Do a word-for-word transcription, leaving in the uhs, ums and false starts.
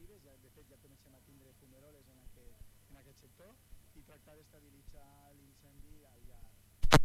preventives, ja, de fet ja comencem a tindre fumeroles en aquest, en aquest sector, i tractar d'estabilitzar l'incendi al llarg,